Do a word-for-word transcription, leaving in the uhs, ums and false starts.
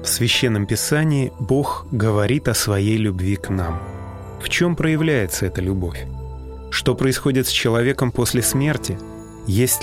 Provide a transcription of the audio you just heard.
В Священном Писании Бог говорит о своей любви к нам. В чем проявляется эта любовь? Что происходит с человеком после смерти? Есть